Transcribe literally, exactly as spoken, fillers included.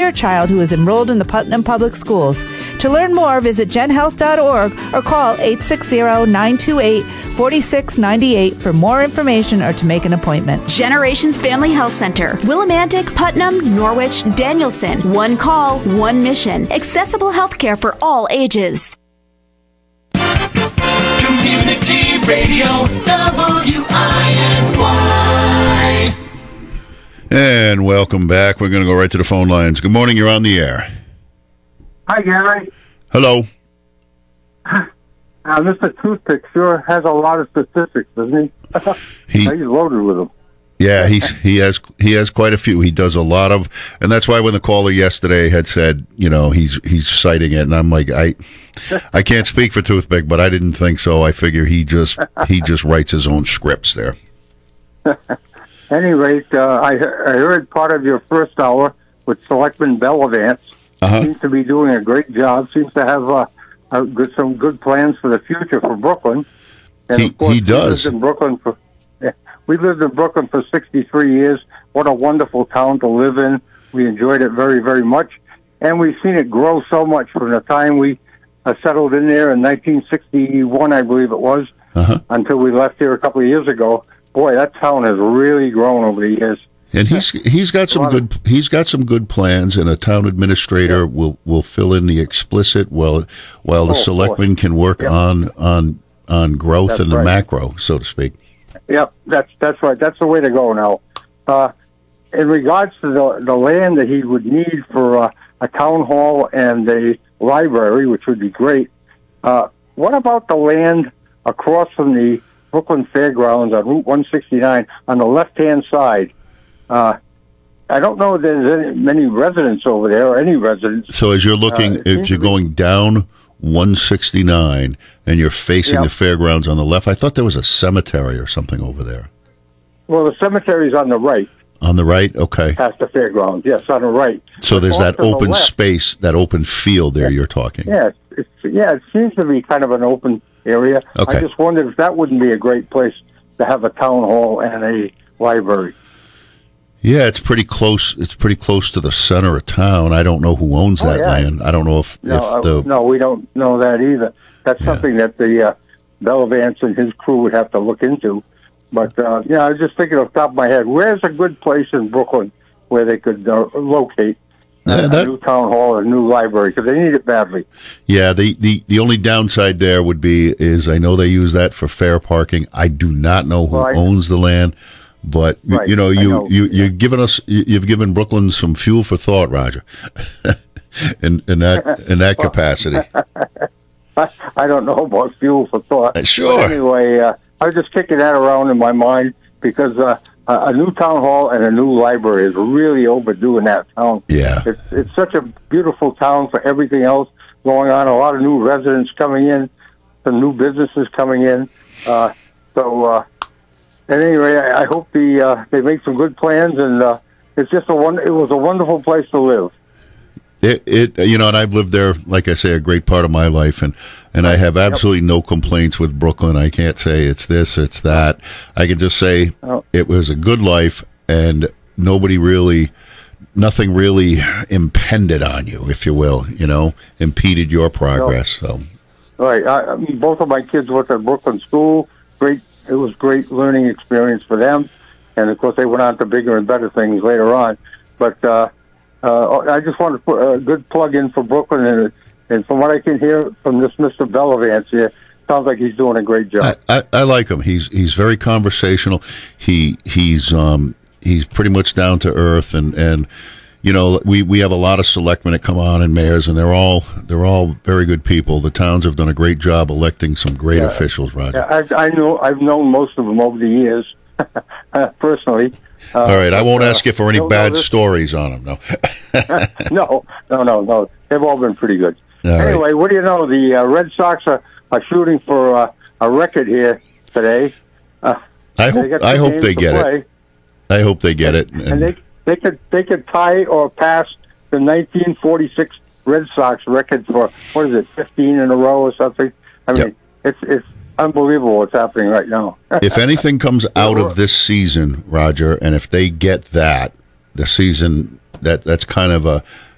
your child who is enrolled in the Putnam Public Schools. To learn more, visit gen health dot org or call eight six zero, nine two eight, four six nine eight for more information or to make an appointment. Generations Family Health Center. Willimantic, Putnam, Norwich, Danielson. One call, one mission. Accessible health care for all ages. Community Radio, W I N Y. And welcome back. We're going to go right to the phone lines. Good morning. You're on the air. Hi, Gary. Hello. Uh, Mister Toothpick sure has a lot of statistics, doesn't he? he He's loaded with them. Yeah, he's he has he has quite a few. He does a lot of, and that's why when the caller yesterday had said, you know, he's he's citing it, and I'm like, I I can't speak for Toothpick, but I didn't think so. I figure he just he just writes his own scripts there. Any rate, uh, I, I heard part of your first hour with Selectman Bellavance. Uh-huh. Seems to be doing a great job. Seems to have uh, a good, some good plans for the future for Brooklyn. And He- of course, he does. We lived in Brooklyn for yeah, we lived in Brooklyn for sixty-three years. What a wonderful town to live in. We enjoyed it very, very much, and we've seen it grow so much from the time we uh, settled in there in nineteen sixty-one, I believe it was, Uh-huh. until we left here a couple of years ago. Boy, that town has really grown over the years. And he's he's got some good he's got some good plans, and a town administrator will, will fill in the explicit while while the Oh, of selectmen course. can work Yep. on on on growth That's and the right. macro, so to speak. Yep, that's that's right. That's the way to go now. Uh, in regards to the the land that he would need for uh, a town hall and a library, which would be great. Uh, what about the land across from the Brooklyn Fairgrounds on Route one sixty-nine on the left-hand side? Uh, I don't know if there's any, many residents over there, or any residents. So as you're looking, Uh, it seems if you're to be- going down one sixty-nine and you're facing Yeah. the fairgrounds on the left, I thought there was a cemetery or something over there. Well, the cemetery's on the right, On the right, okay. past the fairgrounds. Yes, on the right. So But there's off that to the open left- space, that open field there you're talking. Yeah, it's, yeah, it seems to be kind of an open area. Okay. I just wondered if that wouldn't be a great place to have a town hall and a library. Yeah, it's pretty close. It's pretty close to the center of town. I don't know who owns Oh, that yeah. land. I don't know if, No, if uh, the no, we don't know that either. That's Yeah. something that the uh, Bellavance and his crew would have to look into. But, uh, yeah, I was just thinking off the top of my head, where's a good place in Brooklyn where they could uh, locate Yeah, a, that- a new town hall or a new library? Because they need it badly. yeah the, the the only downside there would be is I know they use that for fair parking. I do not know who Well, I- owns the land, but you- Right, you know I you know, you yeah. you've given us you- you've given Brooklyn some fuel for thought, Roger. in in that in that capacity. I, I don't know about fuel for thought. Uh, sure. But anyway, uh, I was just kicking that around in my mind because uh, a a new town hall and a new library is really overdue in that town. Yeah. It's it's such a beautiful town for everything else going on. A lot of new residents coming in, some new businesses coming in. Uh, so, uh, at any rate, I, I hope the uh, they make some good plans, and uh, it's just a one. It was a wonderful place to live. It, it, you know, and I've lived there, like I say, a great part of my life, and, and I have absolutely no complaints with Brooklyn. I can't say it's this, it's that. I can just say Oh. it was a good life, and nobody really, nothing really impended on you, if you will, you know, impeded your progress. So, Right. I, I mean, both of my kids went to Brooklyn School. Great. It was great learning experience for them, and of course they went on to bigger and better things later on. But uh, uh, I just wanted to put a good plug in for Brooklyn, and, and from what I can hear from this Mister Bellavance here, sounds like he's doing a great job. I, I, I like him. He's he's very conversational. He he's um he's pretty much down to earth, and and you know we, we have a lot of selectmen that come on and mayors, and they're all they're all very good people. The towns have done a great job electing some great Yeah. officials, Roger. Yeah, I, I know I've known most of them over the years, uh, personally. Uh, All right, I won't but, uh, ask you for any no, no, bad this- stories on him. No. no, no, no, no. They've all been pretty good. All right. Anyway, what do you know? The uh, Red Sox are, are shooting for uh, a record here today. Uh, I they hope got I two hope games they to get play, it. I hope they get it. and they they could they could tie or pass the nineteen forty-six Red Sox record for what is it, fifteen in a row or something? I mean, Yep. it's it's unbelievable what's happening right now. If anything comes out of this season, Roger, and if they get that, the season that that's kind of a